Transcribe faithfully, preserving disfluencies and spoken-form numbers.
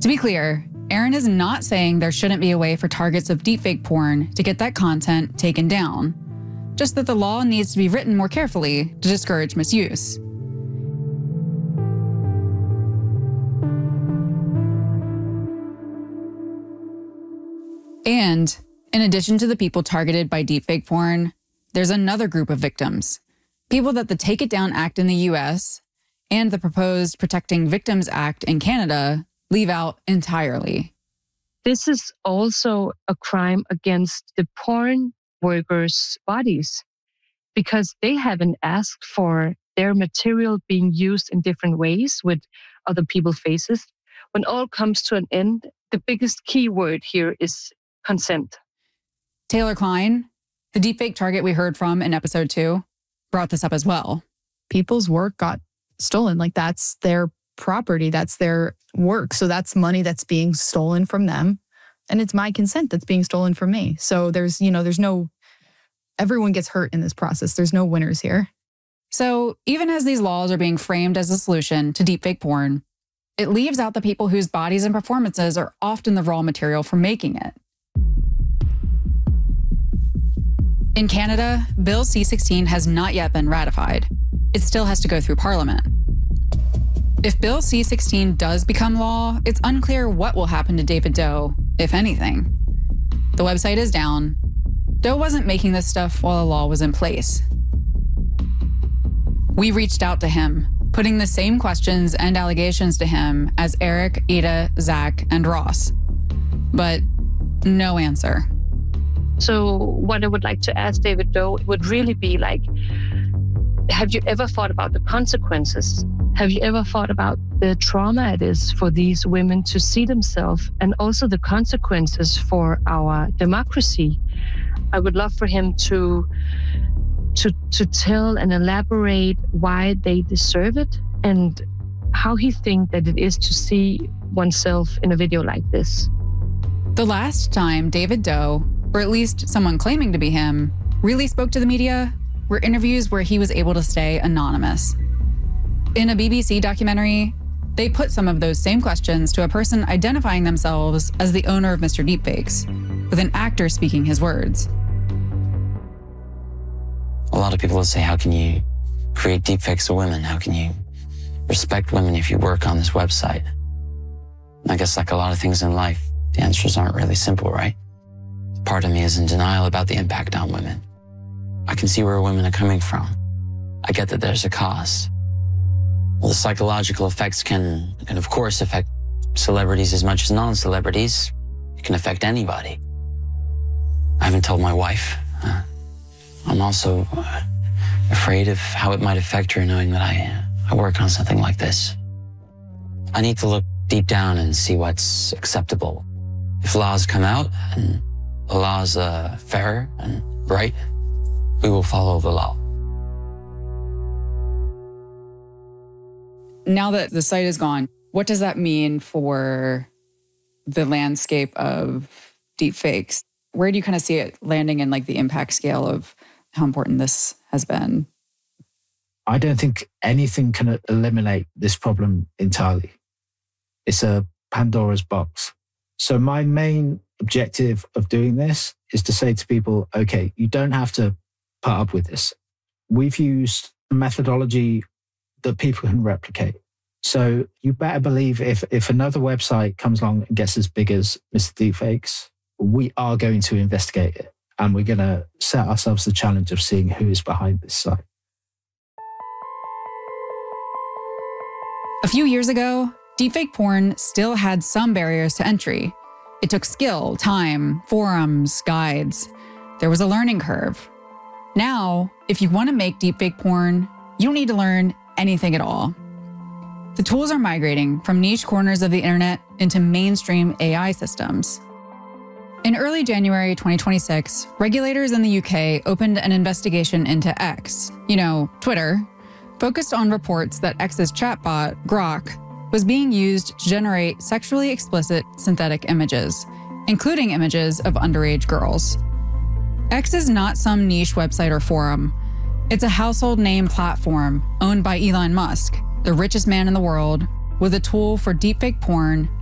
To be clear, Aaron is not saying there shouldn't be a way for targets of deepfake porn to get that content taken down, just that the law needs to be written more carefully to discourage misuse. And in addition to the people targeted by deepfake porn, there's another group of victims, people that the Take It Down Act in the U S and the proposed Protecting Victims Act in Canada leave out entirely. This is also a crime against the porn workers' bodies because they haven't asked for their material being used in different ways with other people's faces. When all comes to an end, the biggest key word here is consent. Taylor Klein, the deepfake target we heard from in episode two, brought this up as well. People's work got stolen. Like, that's their property. That's their work. So that's money that's being stolen from them. And it's my consent that's being stolen from me. So there's, you know, there's no, everyone gets hurt in this process. There's no winners here. So even as these laws are being framed as a solution to deepfake porn, it leaves out the people whose bodies and performances are often the raw material for making it. In Canada, Bill C sixteen has not yet been ratified. It still has to go through Parliament. If Bill C sixteen does become law, it's unclear what will happen to David Doe, if anything. The website is down. Doe wasn't making this stuff while the law was in place. We reached out to him, putting the same questions and allegations to him as Eric, Ida, Zach, and Ross. But no answer. So what I would like to ask David Doe would really be like, have you ever thought about the consequences? Have you ever thought about the trauma it is for these women to see themselves and also the consequences for our democracy? I would love for him to, to, to tell and elaborate why they deserve it and how he thinks that it is to see oneself in a video like this. The last time David Doe, or at least someone claiming to be him, really spoke to the media were interviews where he was able to stay anonymous. In a B B C documentary, they put some of those same questions to a person identifying themselves as the owner of Mister Deepfakes, with an actor speaking his words. A lot of people will say, how can you create deepfakes of women? How can you respect women if you work on this website? And I guess like a lot of things in life, the answers aren't really simple, right? Part of me is in denial about the impact on women. I can see where women are coming from. I get that there's a cost. Well, the psychological effects can, can of course affect celebrities as much as non-celebrities. It can affect anybody. I haven't told my wife. Uh, I'm also uh, afraid of how it might affect her knowing that I, I work on something like this. I need to look deep down and see what's acceptable. If laws come out and the laws are fair and right, we will follow the law. Now that the site is gone, what does that mean for the landscape of deepfakes? Where do you kind of see it landing in like the impact scale of how important this has been? I don't think anything can eliminate this problem entirely. It's a Pandora's box. So my main objective of doing this is to say to people, okay, you don't have to put up with this. We've used a methodology that people can replicate. So you better believe if, if another website comes along and gets as big as Mister Deepfakes, we are going to investigate it. And we're going to set ourselves the challenge of seeing who is behind this site. A few years ago, deepfake porn still had some barriers to entry. It took skill, time, forums, guides. There was a learning curve. Now, if you want to make deepfake porn, you don't need to learn anything at all. The tools are migrating from niche corners of the internet into mainstream A I systems. In early January twenty twenty-six, regulators in the U K opened an investigation into X, you know, Twitter, focused on reports that X's chatbot, Grok, was being used to generate sexually explicit synthetic images, including images of underage girls. X is not some niche website or forum. It's a household name platform owned by Elon Musk, the richest man in the world, with a tool for deepfake porn